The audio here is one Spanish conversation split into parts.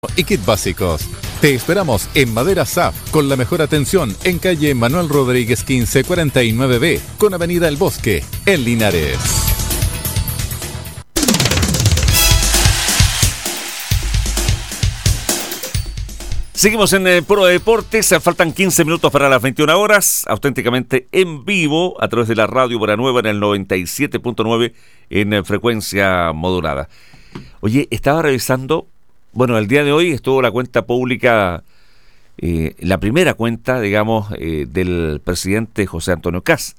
y kit básicos. Te esperamos en Madera SAF con la mejor atención en calle Manuel Rodríguez 1549B con avenida El Bosque en Linares. Seguimos en Puro Deportes, faltan 15 minutos para las 21 horas, auténticamente en vivo a través de la radio Buena Nueva en el 97.9 en frecuencia modulada. Oye, estaba revisando, bueno, el día de hoy estuvo la cuenta pública, la primera cuenta, digamos, del presidente José Antonio Kast.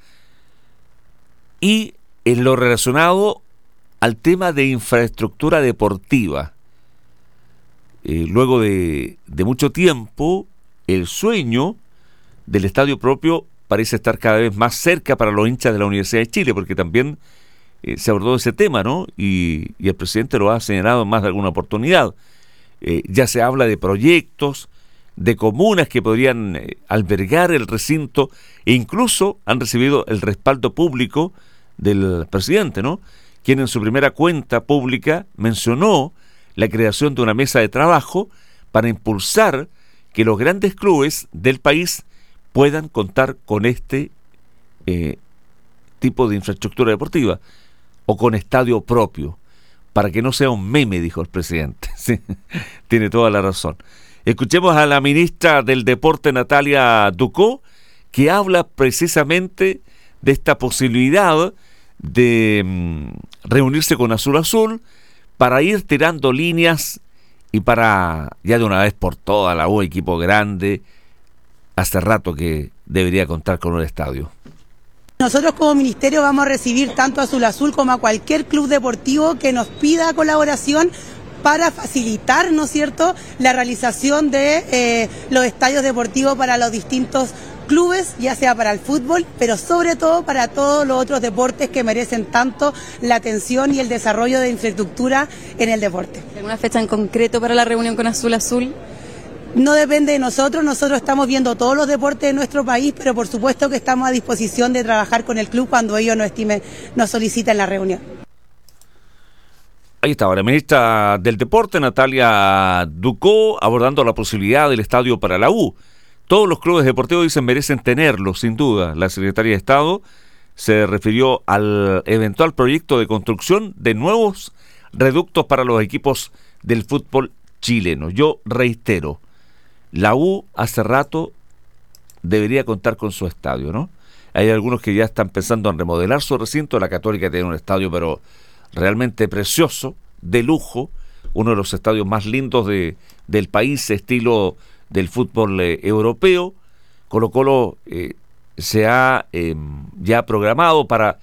Y en lo relacionado al tema de infraestructura deportiva, luego de mucho tiempo, el sueño del estadio propio parece estar cada vez más cerca para los hinchas de la Universidad de Chile, porque también se abordó ese tema, ¿no? Y el presidente lo ha señalado en más de alguna oportunidad. Ya se habla de proyectos, de comunas que podrían albergar el recinto, e incluso han recibido el respaldo público del presidente, ¿no? Quien en su primera cuenta pública mencionó la creación de una mesa de trabajo para impulsar que los grandes clubes del país puedan contar con este tipo de infraestructura deportiva o con estadio propio, para que no sea un meme, dijo el presidente. Sí, tiene toda la razón. Escuchemos a la ministra del Deporte, Natalia Ducó, que habla precisamente de esta posibilidad de reunirse con Azul Azul para ir tirando líneas y para, ya de una vez por todas, la U, equipo grande, hace rato que debería contar con un estadio. Nosotros como ministerio vamos a recibir tanto a Azul Azul como a cualquier club deportivo que nos pida colaboración para facilitar, ¿no es cierto?, la realización de los estadios deportivos para los distintos clubes, ya sea para el fútbol, pero sobre todo para todos los otros deportes que merecen tanto la atención y el desarrollo de infraestructura en el deporte. ¿Alguna fecha en concreto para la reunión con Azul Azul? No depende de nosotros estamos viendo todos los deportes de nuestro país, pero por supuesto que estamos a disposición de trabajar con el club cuando ellos nos soliciten la reunión. Ahí estaba la ministra del Deporte, Natalia Ducó, abordando la posibilidad del estadio para la U. Todos los clubes deportivos dicen merecen tenerlo, sin duda. La secretaria de Estado se refirió al eventual proyecto de construcción de nuevos reductos para los equipos del fútbol chileno. Yo reitero, la U hace rato debería contar con su estadio, ¿no? Hay algunos que ya están pensando en remodelar su recinto. La Católica tiene un estadio, pero realmente precioso, de lujo, uno de los estadios más lindos del país, estilo del fútbol europeo. Colo-Colo se ha ya programado para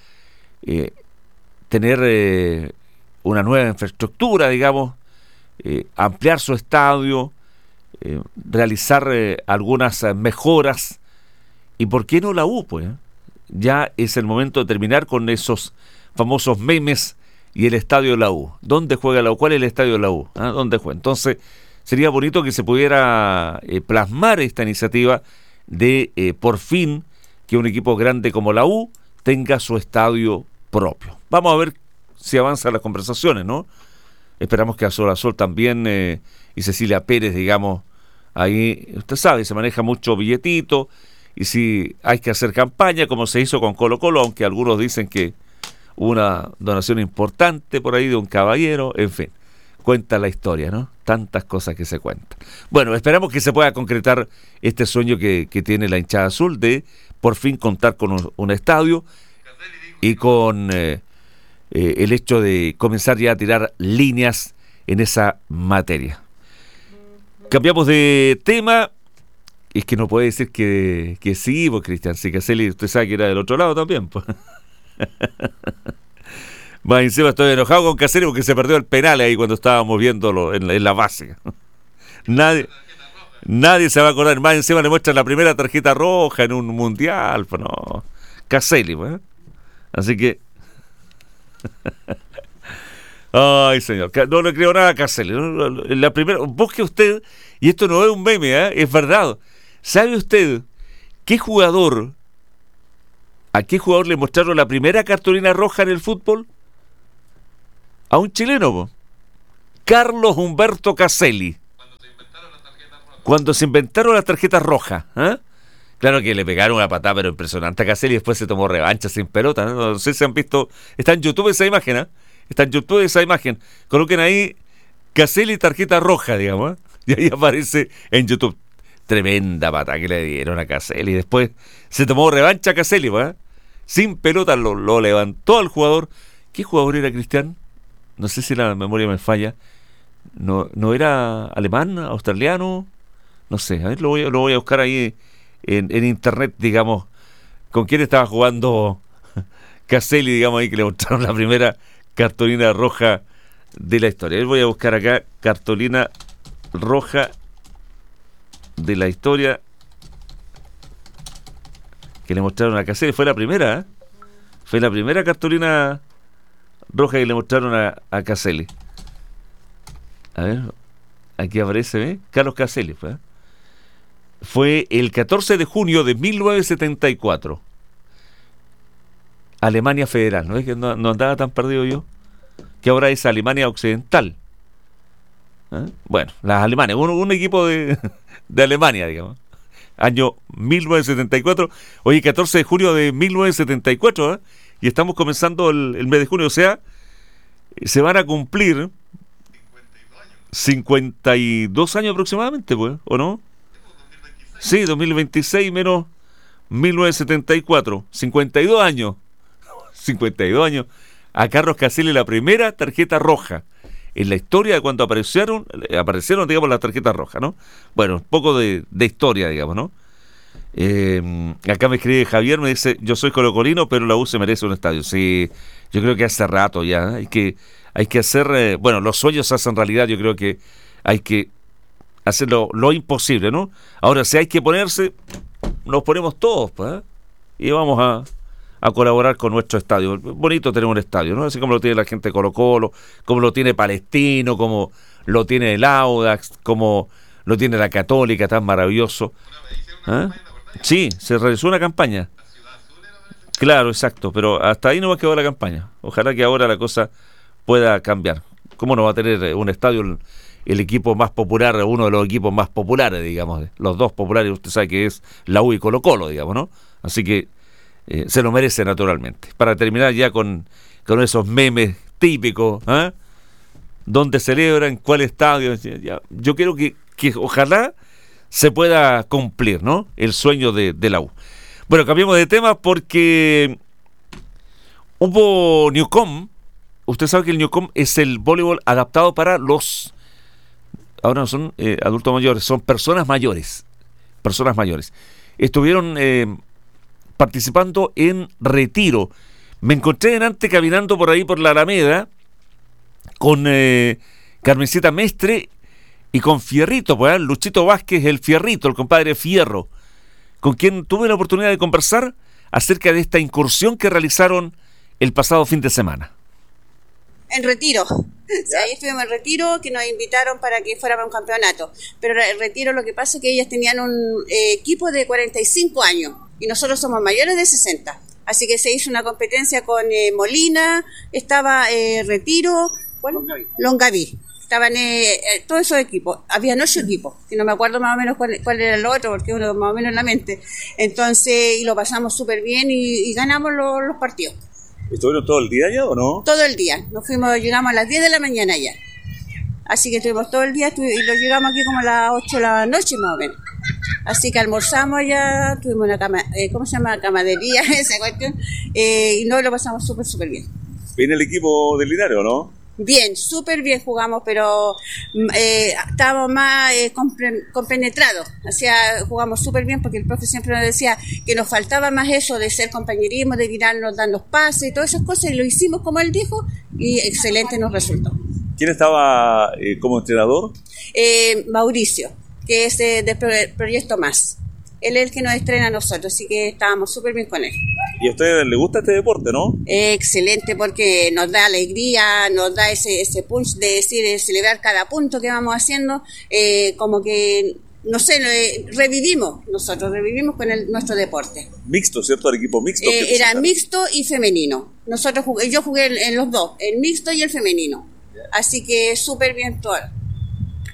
tener una nueva infraestructura, digamos, ampliar su estadio, realizar algunas mejoras. ¿Y por qué no la U? Pues ya es el momento de terminar con esos famosos memes y el estadio de la U. ¿Dónde juega la U? ¿Cuál es el estadio de la U? ¿Ah? ¿Dónde juega? Entonces sería bonito que se pudiera plasmar esta iniciativa de por fin que un equipo grande como la U tenga su estadio propio. Vamos a ver si avanzan las conversaciones, ¿no? Esperamos que Azul Azul también y Cecilia Pérez, digamos, ahí, usted sabe, se maneja mucho billetito, y si hay que hacer campaña, como se hizo con Colo-Colo, aunque algunos dicen que hubo una donación importante por ahí de un caballero, en fin, cuenta la historia, ¿no? Tantas cosas que se cuentan. Bueno, esperamos que se pueda concretar este sueño que tiene la hinchada azul de por fin contar con un estadio y con el hecho de comenzar ya a tirar líneas en esa materia. Cambiamos de tema. Es que no puede decir que sí, pues Cristian Cicaseli, usted sabe que era del otro lado también, pues. Más encima estoy enojado con Caselli porque se perdió el penal ahí cuando estábamos viéndolo en la base. Nadie se va a acordar. Más encima le muestran la primera tarjeta roja en un mundial, pues no. Caselli, pues. Así que ay, señor, no le creo nada a Caselli. La primera, busque usted, y esto no es un meme, es verdad. ¿Sabe usted a qué jugador le mostraron la primera cartulina roja en el fútbol? A un chileno, Carlos Humberto Caselli. cuando se inventaron las tarjetas rojas, claro que le pegaron una patada pero impresionante a Caselli y después se tomó revancha sin pelota, no sé si han visto, está en YouTube esa imagen, está en YouTube esa imagen, coloquen ahí Caselli tarjeta roja, digamos, y ahí aparece en YouTube. Tremenda patada que le dieron a Caselli, después se tomó revancha a Caselli, sin pelota lo levantó al jugador. ¿Qué jugador era, Cristian? No sé si la memoria me falla. No era alemán, australiano, no sé, a ver, lo voy a buscar ahí en internet, digamos, con quién estaba jugando Caselli, digamos, ahí que le mostraron la primera cartulina roja de la historia. Voy a buscar acá cartulina roja de la historia que le mostraron a Caselli. Fue la primera, fue la primera cartulina roja que le mostraron a Caselli. A ver, aquí aparece, Carlos Caselli, fue el 14 de junio de 1974. Alemania Federal, ¿no es que no andaba tan perdido yo? Que ahora es Alemania Occidental. Bueno, las Alemanes, un equipo de Alemania, digamos. Año 1974, hoy 14 de junio de 1974, y estamos comenzando el mes de junio, o sea, se van a cumplir 52 años aproximadamente, pues, ¿o no? Sí, 2026 menos 1974, 52 años. 52 años. A Carlos Caselli la primera tarjeta roja en la historia de cuando aparecieron, digamos, las tarjetas rojas, ¿no? Bueno, un poco de historia, digamos, ¿no? Acá me escribe Javier, me dice, yo soy colocolino, pero la U se merece un estadio. Sí, yo creo que hace rato ya, hay que hacer, bueno, los sueños se hacen realidad, yo creo que hay que hacer lo imposible, ¿no? Ahora, si hay que ponerse, nos ponemos todos, pues, y vamos a colaborar con nuestro estadio. Bonito tener un estadio, ¿no? Así como lo tiene la gente de Colo-Colo, como lo tiene Palestino, como lo tiene el Audax, como lo tiene la Católica, tan maravilloso. Sí, se realizó una campaña. Claro, exacto, pero hasta ahí no va a quedar la campaña. Ojalá que ahora la cosa pueda cambiar. ¿Cómo no va a tener un estadio el equipo más popular, uno de los equipos más populares, digamos? Los dos populares, usted sabe que es la U y Colo-Colo, digamos, ¿no? Así que se lo merece naturalmente. Para terminar ya con esos memes típicos, ¿dónde celebran? ¿Cuál estadio? Yo quiero que ojalá se pueda cumplir, ¿no? El sueño de la U. Bueno, cambiemos de tema porque hubo Newcom. Usted sabe que el Newcom es el voleibol adaptado para los, ahora no son adultos mayores, son personas mayores. Personas mayores. Estuvieron participando en Retiro. Me encontré delante caminando por ahí por la Alameda con Carmencita Mestre y con Fierrito, pues, Luchito Vázquez, el Fierrito, el compadre Fierro, con quien tuve la oportunidad de conversar acerca de esta incursión que realizaron el pasado fin de semana. En Retiro. Sí, ahí estuvimos en Retiro, que nos invitaron para que fuéramos a un campeonato. Pero en Retiro lo que pasa es que ellas tenían un equipo de 45 años y nosotros somos mayores de 60. Así que se hizo una competencia con Molina, estaba Retiro, ¿cuál? Longaví. Estaban todos esos equipos. Habían 8 equipos, que no me acuerdo más o menos cuál era el otro, porque uno más o menos en la mente. Entonces, y lo pasamos súper bien y ganamos los partidos. ¿Estuvieron todo el día ya o no? Todo el día. Llegamos a las 10 de la mañana ya. Así que estuvimos todo el día y lo llegamos aquí como a las 8 de la noche más o menos. Así que almorzamos ya, tuvimos una cama, ¿cómo se llama? Camadería, esa cuestión. Y no, lo pasamos súper bien. ¿Viene el equipo del Linares o no? Bien, súper bien jugamos, pero estábamos más compenetrados. O sea, jugamos súper bien porque el profe siempre nos decía que nos faltaba más eso de ser compañerismo, de tirarnos, dar los pases y todas esas cosas, y lo hicimos como él dijo y excelente nos resultó. ¿Quién estaba como entrenador? Mauricio, que es del Proyecto Más. Él es el que nos estrena a nosotros, así que estábamos súper bien con él. ¿Y a ustedes les gusta este deporte, no? Excelente, porque nos da alegría, nos da ese punch de decir, de celebrar cada punto que vamos haciendo, como que, no sé, revivimos con nuestro deporte. Mixto, ¿cierto? El equipo mixto. Era mixto y femenino. Yo jugué en los dos, el mixto y el femenino. Así que súper bien todo.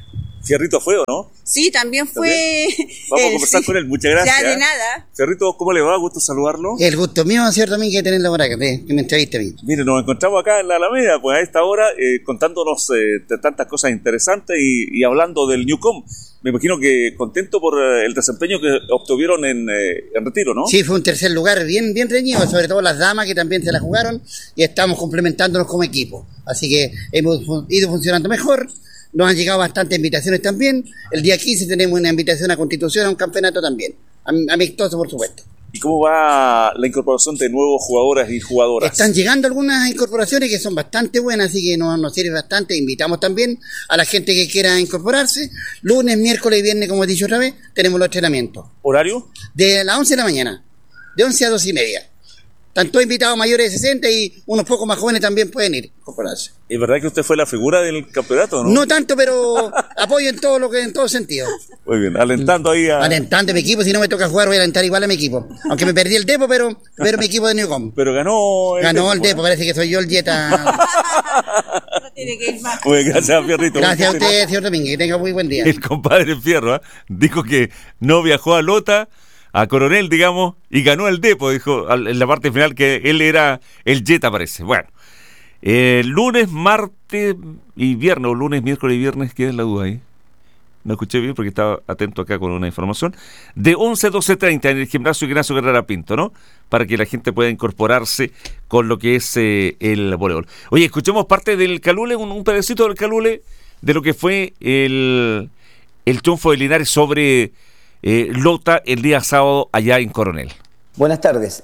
Fierrito fue, ¿o no? Sí, también fue. Vamos a conversar con él, muchas gracias. Ya de nada. Fierrito, ¿cómo le va? Gusto saludarlo. El gusto mío, cierto, también que tenerlo por acá, que me entreviste a mí. Mire, nos encontramos acá en la Alameda, pues a esta hora, contándonos de tantas cosas interesantes y hablando del Newcom. Me imagino que contento por el desempeño que obtuvieron en Retiro, ¿no? Sí, fue un tercer lugar bien reñido, sobre todo las damas que también se la jugaron, y estamos complementándonos como equipo. Así que hemos ido funcionando mejor. Nos han llegado bastantes invitaciones también. El día 15 tenemos una invitación a Constitución, a un campeonato también. Amistoso, por supuesto. ¿Y cómo va la incorporación de nuevos jugadoras y jugadoras? Están llegando algunas incorporaciones que son bastante buenas, así que nos sirve bastante. Invitamos también a la gente que quiera incorporarse. Lunes, miércoles y viernes, como he dicho otra vez, tenemos los entrenamientos. ¿Horario? De las 11 de la mañana, de 11 a 2 y media. Están todos invitados mayores de 60 y unos pocos más jóvenes también pueden ir a incorporarse. ¿Es verdad que usted fue la figura del campeonato, no? No tanto, pero apoyo en todo sentido. Muy bien, alentando ahí a... Alentando a mi equipo, si no me toca jugar voy a alentar igual a mi equipo. Aunque me perdí el Depo, pero mi equipo de Newcom. Pero ganó el Depo, parece que soy yo el Jetta. Tiene que ir más. Muy bien, gracias, Fierrito. Gracias a usted, señor Domínguez, que tenga muy buen día. El compadre Fierro dijo que no viajó a Lota, a Coronel, digamos, y ganó el Depo, dijo en la parte final que él era el Jetta, parece. Bueno, lunes, martes y viernes, o lunes, miércoles y viernes, queda la duda ahí. No escuché bien porque estaba atento acá con una información. De 11 a 12:30 en el gimnasio Ignacio Guerrera Pinto, ¿no? Para que la gente pueda incorporarse con lo que es el voleibol. Oye, escuchemos parte del Calule, un pedacito del Calule, de lo que fue el triunfo de Linares sobre Lota el día sábado allá en Coronel. Buenas tardes.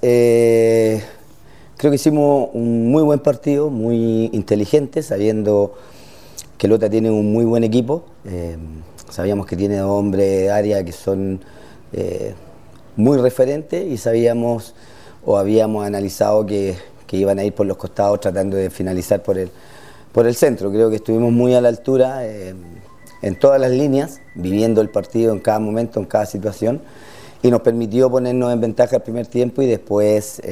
Creo que hicimos un muy buen partido, muy inteligente, sabiendo que Lota tiene un muy buen equipo. Sabíamos que tiene hombres de área que son muy referentes y sabíamos o habíamos analizado que iban a ir por los costados tratando de finalizar por el centro. Creo que estuvimos muy a la altura en todas las líneas, viviendo el partido en cada momento, en cada situación, y nos permitió ponernos en ventaja el primer tiempo y después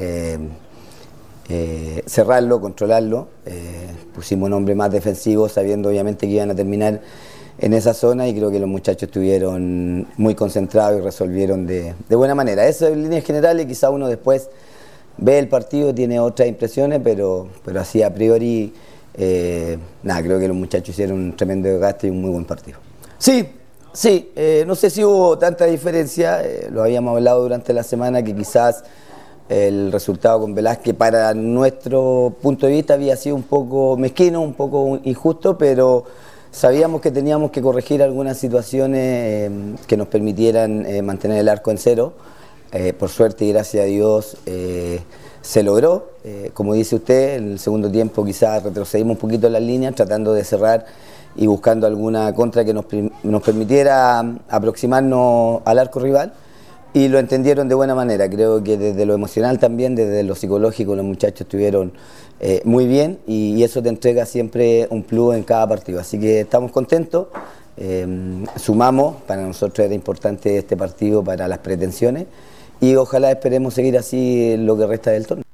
cerrarlo, controlarlo. Pusimos un hombre más defensivo sabiendo obviamente que iban a terminar en esa zona y creo que los muchachos estuvieron muy concentrados y resolvieron de buena manera. Eso en líneas generales, quizá uno después ve el partido, tiene otras impresiones, pero así a priori, creo que los muchachos hicieron un tremendo desgaste y un muy buen partido. Sí, no sé si hubo tanta diferencia, lo habíamos hablado durante la semana que quizás el resultado con Velázquez para nuestro punto de vista había sido un poco mezquino, un poco injusto, pero sabíamos que teníamos que corregir algunas situaciones que nos permitieran mantener el arco en cero. Por suerte y gracias a Dios se logró. Como dice usted, en el segundo tiempo quizás retrocedimos un poquito en las líneas tratando de cerrar y buscando alguna contra que nos permitiera aproximarnos al arco rival. Y lo entendieron de buena manera. Creo que desde lo emocional también, desde lo psicológico, los muchachos estuvieron muy bien y eso te entrega siempre un plus en cada partido. Así que estamos contentos, sumamos, para nosotros era importante este partido para las pretensiones y ojalá esperemos seguir así en lo que resta del torneo.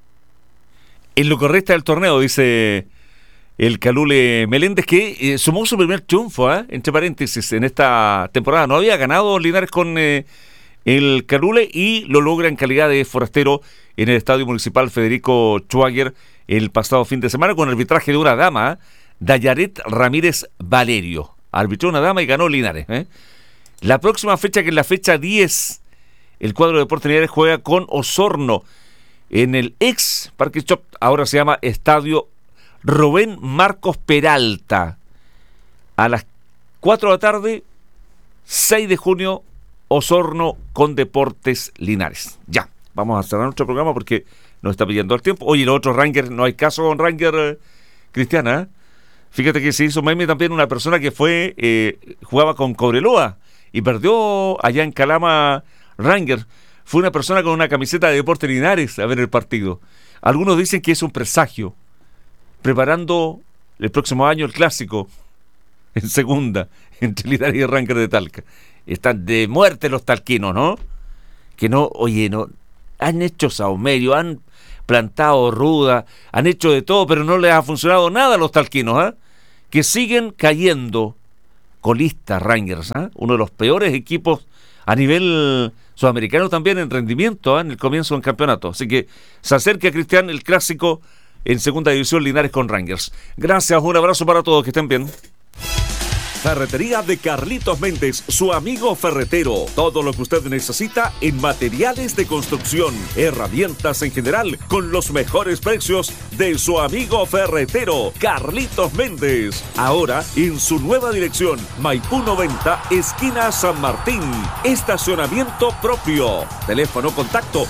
En lo que resta del torneo, dice el Calule Meléndez, que sumó su primer triunfo, entre paréntesis, en esta temporada. No había ganado Linares con el Calule y lo logra en calidad de forastero en el Estadio Municipal Federico Schwager el pasado fin de semana con arbitraje de una dama, Dayaret Ramírez Valerio. Arbitró una dama y ganó Linares. La próxima fecha, que es la fecha 10, el cuadro de Deportes Linares juega con Osorno en el ex Parque Shop, ahora se llama Estadio Rubén Marcos Peralta. A las 4 de la tarde, 6 de junio, Osorno con Deportes Linares. Ya, vamos a cerrar nuestro programa porque nos está pidiendo el tiempo. Oye, los otros Ranger, no hay caso con Ranger, Cristiana. Fíjate que se hizo meme también una persona que jugaba con Cobreloa y perdió allá en Calama. Ranger fue una persona con una camiseta de Deportes Linares a ver el partido. Algunos dicen que es un presagio, preparando el próximo año el clásico en segunda entre Linares y Ranger de Talca. Están de muerte los talquinos, ¿no? Que no, oye, no han hecho saumerio, han plantado ruda, han hecho de todo, pero no les ha funcionado nada a los talquinos, que siguen cayendo colista Rangers, uno de los peores equipos a nivel sudamericano también en rendimiento en el comienzo del campeonato. Así que se acerca, Cristian, el clásico en segunda división, Linares con Rangers. Gracias, un abrazo para todos, que estén bien. Ferretería de Carlitos Méndez, su amigo ferretero. Todo lo que usted necesita en materiales de construcción, herramientas en general, con los mejores precios de su amigo ferretero, Carlitos Méndez. Ahora en su nueva dirección, Maipú 90, esquina San Martín. Estacionamiento propio. Teléfono contacto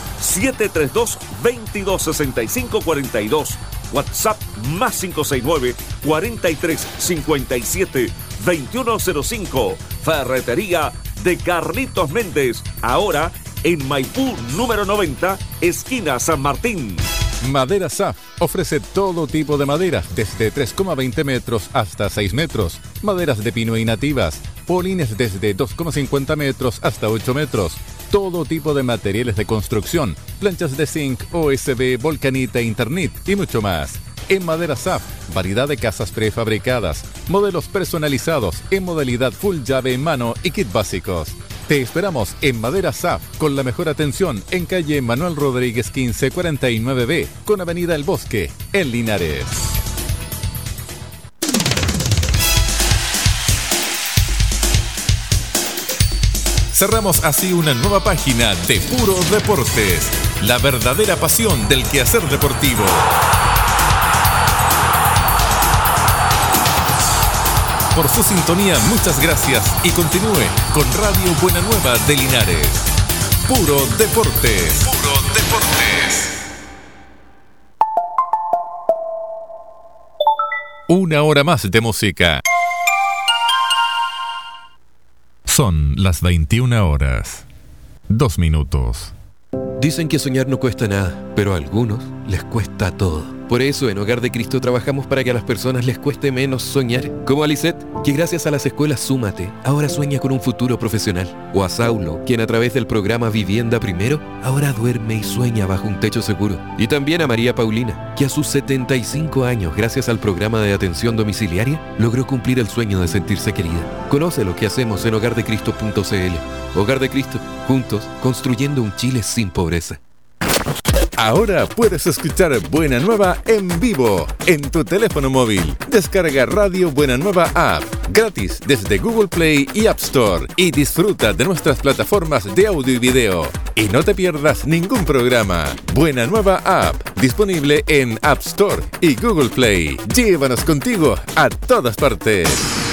732-2265-42. WhatsApp más 569-4357-2105. Ferretería de Carlitos Méndez. Ahora en Maipú número 90, esquina San Martín. Madera SAF ofrece todo tipo de maderas, desde 3,20 metros hasta 6 metros. Maderas de pino y nativas. Polines desde 2,50 metros hasta 8 metros. Todo tipo de materiales de construcción. Planchas de zinc, OSB, Volcanita, Internet y mucho más. En Madera SAF, variedad de casas prefabricadas, modelos personalizados en modalidad full llave en mano y kit básicos. Te esperamos en Madera SAF con la mejor atención en calle Manuel Rodríguez 1549B con avenida El Bosque, en Linares. Cerramos así una nueva página de Puro Deportes, la verdadera pasión del quehacer deportivo. Por su sintonía, muchas gracias y continúe con Radio Buena Nueva de Linares. Puro Deportes. Puro Deportes. Una hora más de música. Son las 21 horas. 2 minutos. Dicen que soñar no cuesta nada, pero a algunos les cuesta todo. Por eso en Hogar de Cristo trabajamos para que a las personas les cueste menos soñar. Como a Lisette, que gracias a las escuelas Súmate, ahora sueña con un futuro profesional. O a Saulo, quien a través del programa Vivienda Primero, ahora duerme y sueña bajo un techo seguro. Y también a María Paulina, que a sus 75 años, gracias al programa de atención domiciliaria, logró cumplir el sueño de sentirse querida. Conoce lo que hacemos en hogardecristo.cl. Hogar de Cristo, juntos, construyendo un Chile sin pobreza. Ahora puedes escuchar Buena Nueva en vivo en tu teléfono móvil. Descarga Radio Buena Nueva App gratis desde Google Play y App Store y disfruta de nuestras plataformas de audio y video. Y no te pierdas ningún programa. Buena Nueva App, disponible en App Store y Google Play. Llévanos contigo a todas partes.